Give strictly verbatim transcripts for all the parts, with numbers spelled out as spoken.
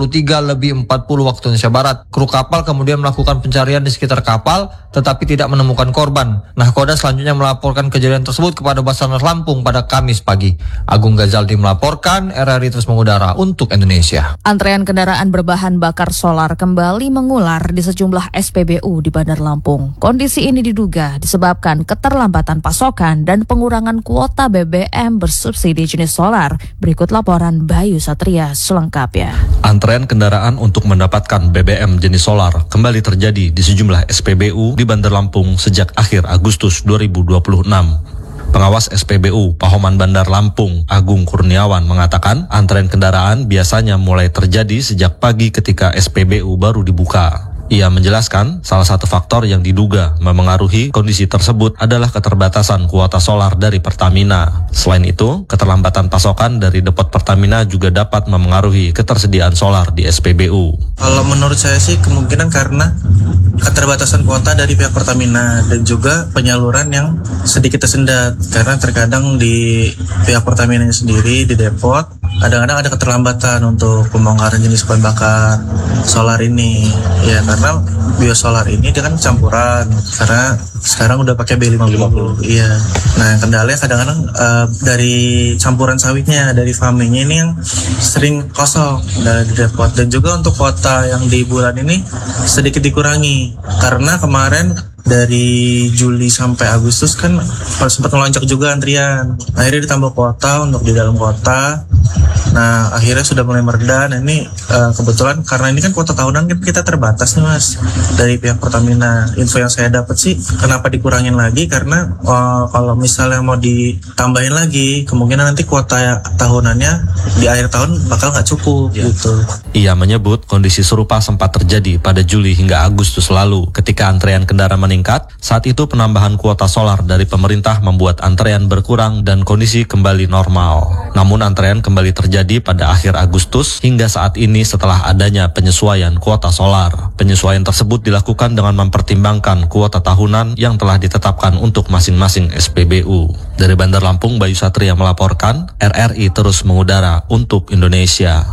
puluh tiga lebih empat puluh waktu Indonesia Barat. Kru kapal kemudian melakukan pencarian di sekitar kapal tetapi tidak menemukan korban. Nahkoda selanjutnya melaporkan kejadian tersebut kepada Basarnas Lampung pada Kamis pagi. Agung Ghazaldi melaporkan, R R I terus mengudara untuk Indonesia. Antrean kendaraan berbahan bakar solar kembali mengular di sejumlah S P B U di Bandar Lampung. Kondisi ini diduga disebabkan keterlambatan pasokan dan pengurangan kuota B B M bersubsidi jenis solar. Berikut laporan Bayu Satria selengkapnya. Antrean kendaraan untuk mendapatkan B B M jenis solar kembali terjadi di sejumlah S P B U di Bandar Lampung sejak akhir Agustus dua ribu dua puluh enam. Pengawas S P B U Pahoman Bandar Lampung, Agung Kurniawan, mengatakan antrean kendaraan biasanya mulai terjadi sejak pagi ketika S P B U baru dibuka. Ia menjelaskan salah satu faktor yang diduga memengaruhi kondisi tersebut adalah keterbatasan kuota solar dari Pertamina. Selain itu, keterlambatan pasokan dari depot Pertamina juga dapat memengaruhi ketersediaan solar di S P B U. Kalau menurut saya sih kemungkinan karena keterbatasan kuota dari pihak Pertamina dan juga penyaluran yang sedikit tersendat. Karena terkadang di pihak Pertamina sendiri di depot kadang-kadang ada keterlambatan untuk pembongkaran jenis bahan bakar solar ini. Ya karena biosolar ini dia kan campuran. Karena sekarang udah pakai B lima puluh. Iya. Nah, kendalanya kadang-kadang uh, dari campuran sawitnya, dari farmingnya ini yang sering kosong dari depot. Dan juga untuk kuota yang di bulan ini sedikit dikurangi. Karena kemarin dari Juli sampai Agustus kan sempat melonjak juga antrian. Akhirnya ditambah kuota untuk di dalam kota. Nah, akhirnya sudah mulai mereda. Nah, ini uh, kebetulan karena ini kan kuota tahunan kita terbatas nih Mas dari pihak Pertamina. Info yang saya dapat sih kenapa dikurangin lagi karena uh, kalau misalnya mau ditambahin lagi kemungkinan nanti kuota tahunannya di akhir tahun bakal nggak cukup ya. Gitu. Ia menyebut kondisi serupa sempat terjadi pada Juli hingga Agustus lalu ketika antrean kendaraan meningkat. Saat itu penambahan kuota solar dari pemerintah membuat antrean berkurang dan kondisi kembali normal. Namun antrean kembali terjadi pada akhir Agustus hingga saat ini setelah adanya penyesuaian kuota solar. Penyesuaian tersebut dilakukan dengan mempertimbangkan kuota tahunan yang telah ditetapkan untuk masing-masing S P B U. Dari Bandar Lampung, Bayu Satria melaporkan, R R I terus mengudara untuk Indonesia.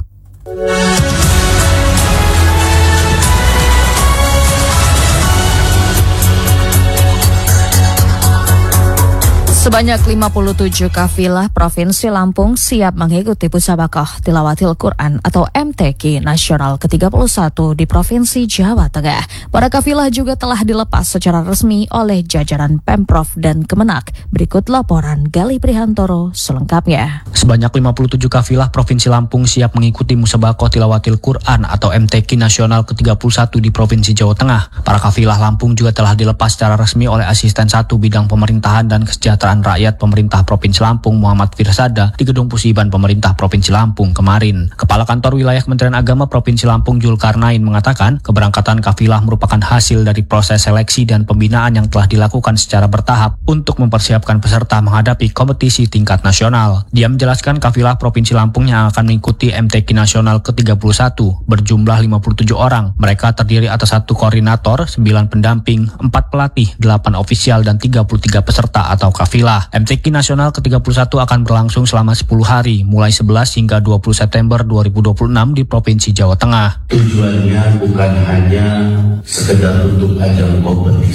Sebanyak lima puluh tujuh kafilah Provinsi Lampung siap mengikuti Musabaqah Tilawatil Quran atau M T Q Nasional ke tiga puluh satu di Provinsi Jawa Tengah. Para kafilah juga telah dilepas secara resmi oleh jajaran Pemprov dan Kemenak. Berikut laporan Gali Prihantoro selengkapnya. Sebanyak lima puluh tujuh kafilah Provinsi Lampung siap mengikuti Musabaqah Tilawatil Quran atau M T Q Nasional ke tiga puluh satu di Provinsi Jawa Tengah. Para kafilah Lampung juga telah dilepas secara resmi oleh Asisten satu Bidang Pemerintahan dan Kesejahteraan Rakyat Pemerintah Provinsi Lampung Muhammad Firsada di Gedung Pusiban Pemerintah Provinsi Lampung kemarin. Kepala Kantor Wilayah Kementerian Agama Provinsi Lampung Julkarnain mengatakan keberangkatan kafilah merupakan hasil dari proses seleksi dan pembinaan yang telah dilakukan secara bertahap untuk mempersiapkan peserta menghadapi kompetisi tingkat nasional. Dia menjelaskan kafilah Provinsi Lampung yang akan mengikuti M T Q Nasional ke tiga puluh satu berjumlah lima puluh tujuh orang. Mereka terdiri atas satu koordinator, sembilan pendamping, empat pelatih, delapan ofisial dan tiga puluh tiga peserta atau kafilah. M T Q Nasional ke tiga puluh satu akan berlangsung selama sepuluh hari, mulai sebelas hingga dua puluh September dua ribu dua puluh enam di Provinsi Jawa Tengah. Tujuannya bukan hanya sekedar untuk ajang kompetisi.